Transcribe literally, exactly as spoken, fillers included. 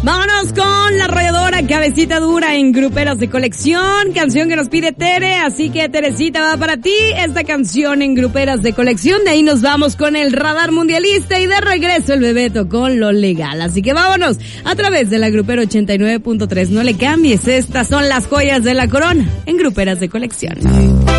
Vámonos con la arrolladora Cabecita Dura en Gruperas de Colección, canción que nos pide Tere, así que Teresita va para ti esta canción en Gruperas de Colección. De ahí nos vamos con el radar mundialista y de regreso el Bebeto con lo legal. Así que vámonos a través de la Grupera ochenta y nueve punto tres. No le cambies, estas son las joyas de la corona en Gruperas de Colección.